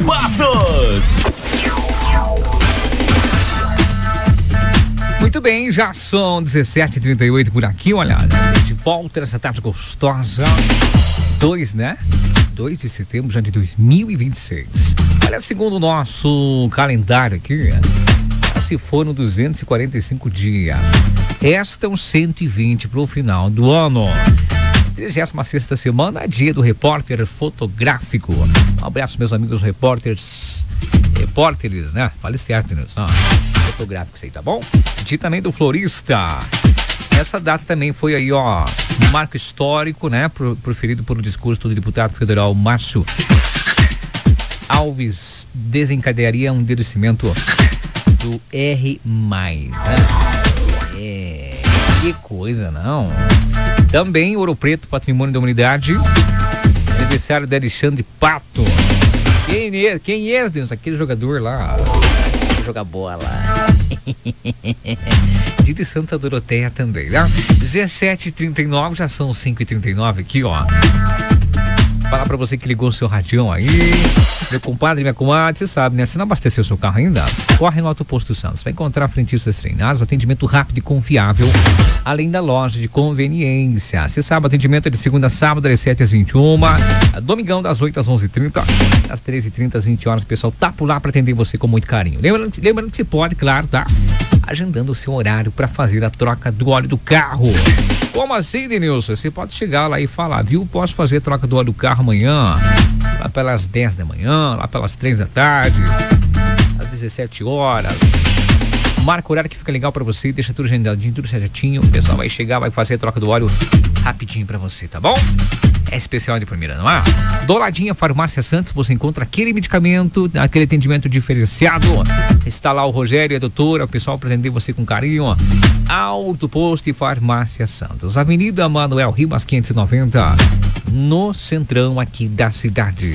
Passos. Muito bem, já são 17h38 por aqui, olha, de volta nessa tarde gostosa, 2 de setembro já de 2026. Olha, segundo o nosso calendário aqui, se foram 245 dias, restam 120 para o final do ano. 36ª semana, dia do repórter fotográfico. Um abraço, meus amigos repórteres, né? Fale certo, né? Fotográficos aí, tá bom? Dia também do florista. Essa data também foi aí, ó, um marco histórico, né? Proferido pelo discurso do deputado federal Márcio Alves, desencadearia um endurecimento do R+, né? Que coisa, não? Também Ouro Preto, Patrimônio da Humanidade. Aniversário de Alexandre Pato. Quem é, Deus? Aquele jogador lá. Que joga bola. Dia de Santa Doroteia também, né? 17h39, já são 5h39 aqui, ó. Falar pra você que ligou o seu radião aí, meu compadre, minha comadre, você sabe, né? Se não abasteceu o seu carro ainda, corre no Alto Posto Santos. Vai encontrar frentistas treinados, atendimento rápido e confiável, além da loja de conveniência. Você sabe, atendimento é de segunda a sábado, das 7 às 21, domingão das 8 às 11h30, das 13h30 às 20 horas. O pessoal tá por lá pra atender você com muito carinho. Lembrando que você pode, claro, tá agendando o seu horário pra fazer a troca do óleo do carro. Como assim, Denilson? Você pode chegar lá e falar, viu? Posso fazer a troca do óleo do carro amanhã, lá pelas 10 da manhã, lá pelas 3 da tarde, às 17 horas. Marca o horário que fica legal pra você, deixa tudo agendadinho, tudo certinho. O pessoal vai chegar, vai fazer a troca do óleo rapidinho pra você, tá bom? É especial de primeira, não é? Douladinha Farmácia Santos, você encontra aquele medicamento, aquele atendimento diferenciado. Está lá o Rogério e a doutora, o pessoal para atender você com carinho. Alto Posto e Farmácia Santos, Avenida Manuel Ribas 590, no centrão aqui da cidade.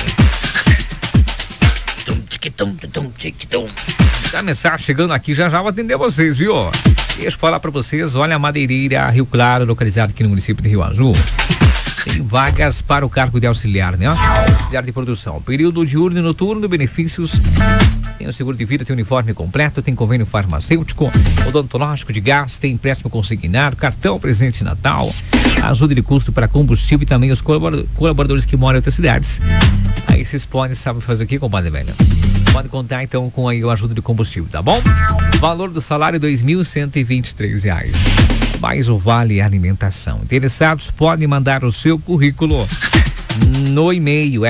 Tá a mensagem chegando aqui, já vou atender vocês, viu? Deixa eu falar para vocês, olha a Madeireira Rio Claro, localizado aqui no município de Rio Azul. Tem vagas para o cargo de auxiliar, né? Auxiliar de produção. Período diurno e noturno, benefícios. Tem o seguro de vida, tem uniforme completo, tem convênio farmacêutico, odontológico de gás, tem empréstimo consignado, cartão presente de Natal, ajuda de custo para combustível e também os colaboradores que moram em outras cidades. Aí vocês podem, sabe fazer o que, compadre velho? Pode contar então com aí o ajuda de combustível, tá bom? Valor do salário R$ 2.123. Mais o vale alimentação. Interessados podem mandar o seu currículo no e-mail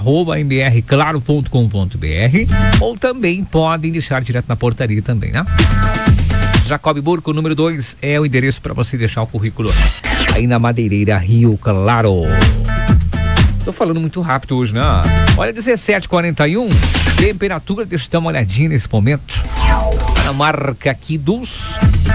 rh@mrclaro.com.br ou também podem deixar direto na portaria também, né? Jacob Burco, número 2, é o endereço para você deixar o currículo aí na Madeireira Rio Claro. Tô falando muito rápido hoje, né? Olha, 17h41, temperatura, deixa eu dar uma olhadinha nesse momento. A marca aqui dos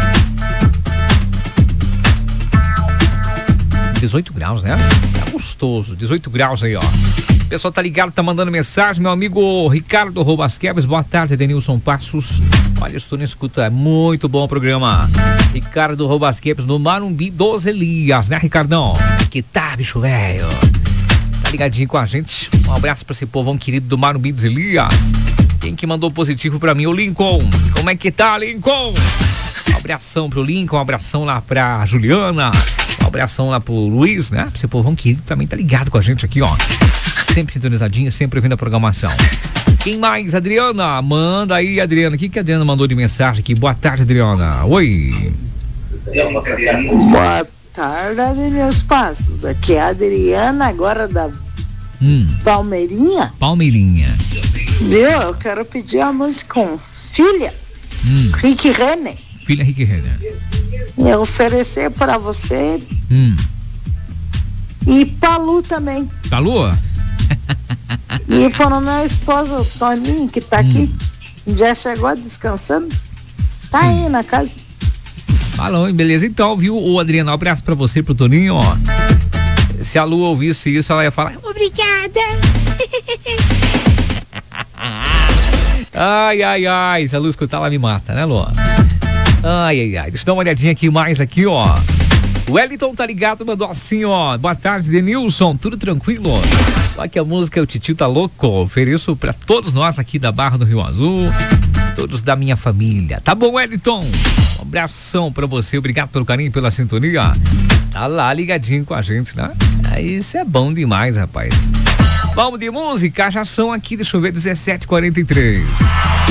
18 graus, né? Tá gostoso, 18 graus aí, ó. O pessoal tá ligado, tá mandando mensagem. Meu amigo Ricardo Robasqueves, boa tarde, Denilson Passos. Olha, estou na escuta, é muito bom o programa. Ricardo Robasqueves no Marumbi dos Elias, né, Ricardão? Que tá, bicho velho? Tá ligadinho com a gente? Um abraço pra esse povão querido do Marumbi dos Elias. Quem que mandou positivo pra mim? O Lincoln. Como é que tá, Lincoln? Um abração pro Lincoln, um abração lá pra Juliana. Um abração lá pro Luiz, né? Esse povão querido também tá ligado com a gente aqui, ó. Sempre sintonizadinho, sempre ouvindo a programação. Quem mais? Adriana, manda aí, Adriana. O que a Adriana mandou de mensagem aqui? Boa tarde, Adriana. Oi. Boa tarde, Denilson Passos. Aqui é a Adriana, agora da Palmeirinha. Palmeirinha. Viu? Eu quero pedir a música com Filha, Rick Renner. Filha Rick Renner. E oferecer pra você e pra Lu também. Pra Lu? E para o meu esposo, o Toninho, que tá aqui, já chegou descansando, tá aí na casa. Falou, beleza então, viu, o Adriano, um abraço pra você, pro Toninho, ó. Se a Lu ouvisse isso, ela ia falar, obrigada. Ai, se a Lu escutar, ela me mata, né, Lu? Ai, deixa eu dar uma olhadinha aqui mais aqui, ó. O Wellington tá ligado, mandou assim, ó. Boa tarde, Denilson, tudo tranquilo? Só que a música O Titio Tá Louco, ofereço pra todos nós aqui da Barra do Rio Azul, todos da minha família. Tá bom, Wellington? Um abração pra você, obrigado pelo carinho, pela sintonia. Tá lá ligadinho com a gente, né? Isso é bom demais, rapaz. Vamos de música, já são aqui, deixa eu ver, 17h43.